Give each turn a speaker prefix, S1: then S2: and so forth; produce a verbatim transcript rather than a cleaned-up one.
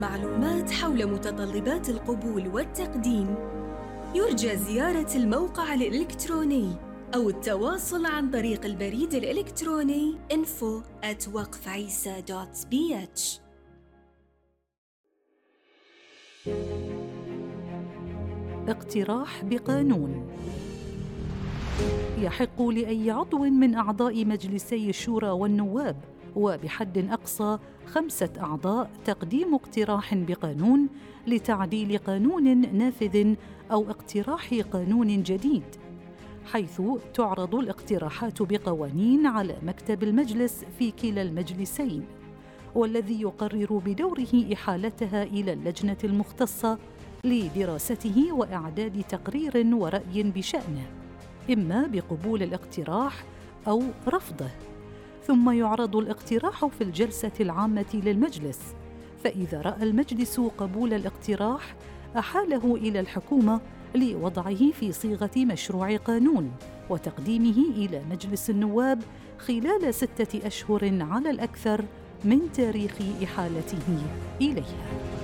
S1: معلومات حول متطلبات القبول والتقديم. يرجى زيارة الموقع الإلكتروني أو التواصل عن طريق البريد الإلكتروني info at وقف عيسى دوت بي اتش.
S2: اقتراح بقانون. يحق لأي عضو من أعضاء مجلسي الشورى والنواب وبحد أقصى خمسة أعضاء تقديم اقتراح بقانون لتعديل قانون نافذ أو اقتراح قانون جديد، حيث تعرض الاقتراحات بقوانين على مكتب المجلس في كلا المجلسين، والذي يقرر بدوره إحالتها إلى اللجنة المختصة لدراسته وإعداد تقرير ورأي بشأنه، إما بقبول الاقتراح أو رفضه، ثم يعرض الاقتراح في الجلسة العامة للمجلس، فإذا رأى المجلس قبول الاقتراح أحاله إلى الحكومة لوضعه في صيغة مشروع قانون وتقديمه إلى مجلس النواب خلال ستة أشهر على الأكثر من تاريخ إحالته إليها.